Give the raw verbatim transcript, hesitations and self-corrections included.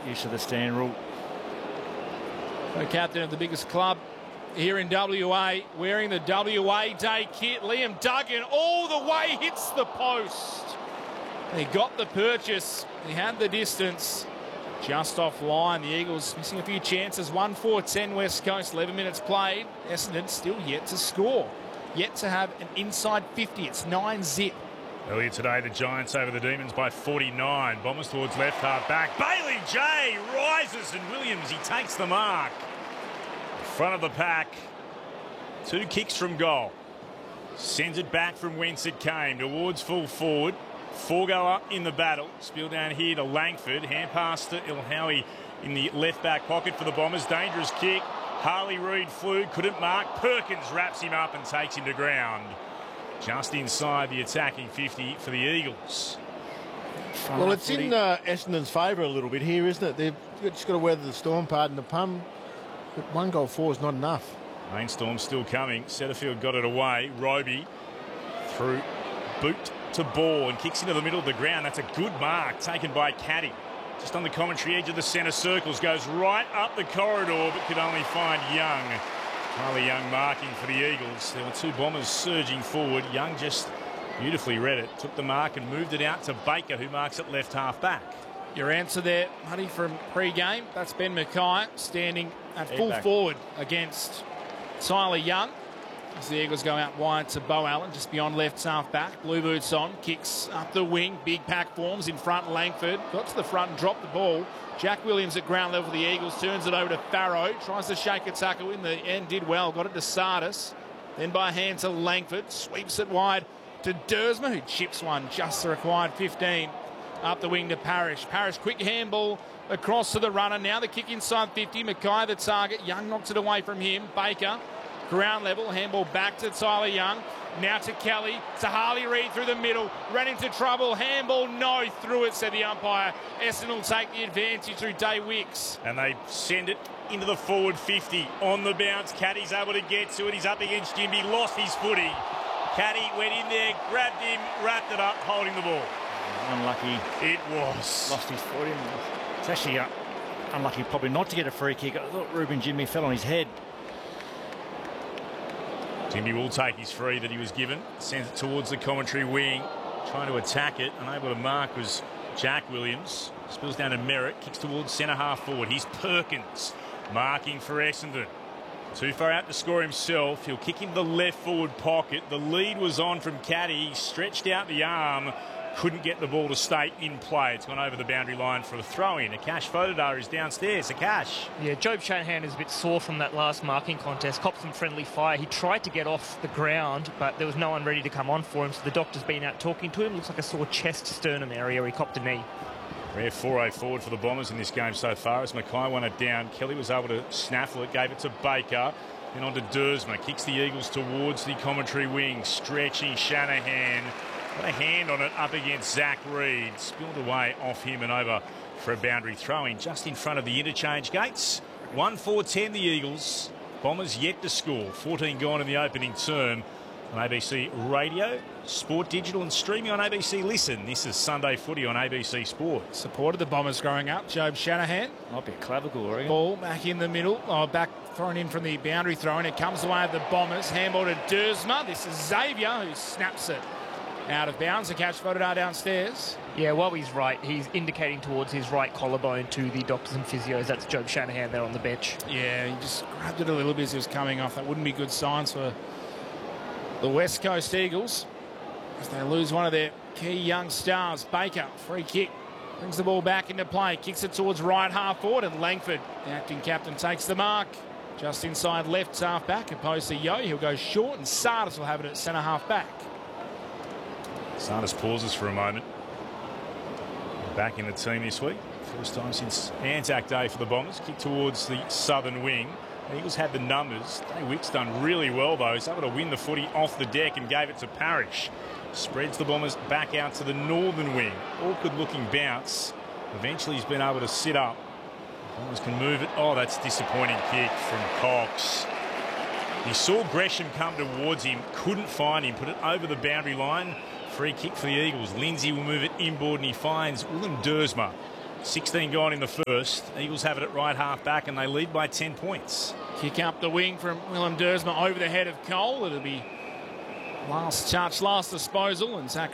used to the stand rule. The captain of the biggest club here in W A, wearing the W A Day kit. Liam Duggan all the way hits the post. He got the purchase. He had the distance. Just offline. The Eagles missing a few chances. one four ten West Coast, eleven minutes played. Essendon still yet to score. Yet to have an inside fifty. It's nine zip. Earlier today, the Giants over the Demons by forty-nine. Bombers towards left half back. Bailey J rises and Williams, he takes the mark. Front of the pack. Two kicks from goal. Sends it back from whence it came towards full forward. Four go up in the battle. Spill down here to Langford. Hand pass to Ilhowie in the left back pocket for the Bombers. Dangerous kick. Harley Reid flew, couldn't mark. Perkins wraps him up and takes him to ground. Just inside the attacking fifty for the Eagles. Well, it's in uh, Essendon's favour a little bit here, isn't it? They've just got to weather the storm, pardon the pun. But one goal four is not enough. Rainstorm still coming. Setterfield got it away. Roby through boot to ball and kicks into the middle of the ground. That's a good mark taken by Caddy. Just on the commentary edge of the centre circles. Goes right up the corridor but could only find Young. Charlie Young marking for the Eagles. There were two Bombers surging forward. Young just beautifully read it. Took the mark and moved it out to Baker, who marks it left half back. Your answer there, Honey, from pre-game. That's Ben Mackay standing at Head full back. forward against Tyler Young. As the Eagles go out wide to Bo Allen, just beyond left half back. Blue boots on, kicks up the wing. Big pack forms in front. Langford got to the front and dropped the ball. Jack Williams at ground level for the Eagles. Turns it over to Farrow. Tries to shake a tackle in the end. Did well. Got it to Sardis. Then by hand to Langford. Sweeps it wide to Dersma, who chips one just the required fifteen. Up the wing to Parrish. Parrish, quick handball across to the runner. Now the kick inside fifty. Mackay the target. Young knocks it away from him. Baker, ground level. Handball back to Tyler Young. Now to Kelly. To Harley Reid through the middle. Ran into trouble. Handball, no. Through it, said the umpire. Essendon will take the advantage through Day Wicks. And they send it into the forward fifty. On the bounce, Caddy's able to get to it. He's up against Jimby. Lost his footy. Caddy went in there, grabbed him, wrapped it up, holding the ball. Unlucky. It was. Lost his footing. It's actually uh, unlucky probably not to get a free kick. I thought Ruben Jimmy fell on his head. Jimmy will take his free that he was given. Sends it towards the commentary wing. Trying to attack it. Unable to mark was Jack Williams. Spills down to Merritt. Kicks towards centre half forward. He's Perkins. Marking for Essendon. Too far out to score himself. He'll kick in the left forward pocket. The lead was on from Caddy. He stretched out the arm. Couldn't get the ball to stay in play. It's gone over the boundary line for a throw-in. Akash Fodadar is downstairs. Akash. Yeah, Job Shanahan is a bit sore from that last marking contest. Copped some friendly fire. He tried to get off the ground, but there was no one ready to come on for him, so the doctor's been out talking to him. Looks like a sore chest sternum area. He copped a knee. Rare four oh forward for the Bombers in this game so far as Mackay won it down. Kelly was able to snaffle it, gave it to Baker. Then on to Dersma. Kicks the Eagles towards the commentary wing. Stretching Shanahan. Got a hand on it up against Zach Reid. Spilled away off him and over for a boundary throw-in just in front of the interchange gates. one four ten the Eagles. Bombers yet to score. fourteen gone in the opening term. On A B C Radio, Sport Digital and streaming on A B C Listen. This is Sunday Footy on A B C Sport. Supported the Bombers growing up. Job Shanahan. Might be a clavicle, I reckon. Ball back in the middle. Oh, back thrown in from the boundary throw, and it comes away of the Bombers. Handball to Dersma. This is Xavier who snaps it out of bounds. The catch voted out downstairs. Yeah, while he's right, he's indicating towards his right collarbone to the doctors and physios. That's Job Shanahan there on the bench. Yeah, he just grabbed it a little bit as he was coming off. That wouldn't be good signs for the West Coast Eagles as they lose one of their key young stars. Baker, free kick, brings the ball back into play, kicks it towards right half forward, and Langford, the acting captain, takes the mark. Just inside left half back, opposed to Yo. He'll go short, and Sardis will have it at centre half back. Sardis pauses for a moment. Back in the team this week. First time since Anzac Day for the Bombers. Kick towards the southern wing. The Eagles had the numbers. Day Wick's done really well, though. He's able to win the footy off the deck and gave it to Parrish. Spreads the Bombers back out to the northern wing. Awkward looking bounce. Eventually he's been able to sit up. The Bombers can move it. Oh, that's a disappointing kick from Cox. He saw Gresham come towards him, couldn't find him, put it over the boundary line. Free kick for the Eagles. Lindsay will move it inboard and he finds Willem Dersma. sixteen gone in the first. Eagles have it at right half back and they lead by ten points. Kick up the wing from Willem Dersma over the head of Cole. It'll be last touch, last disposal, and Zach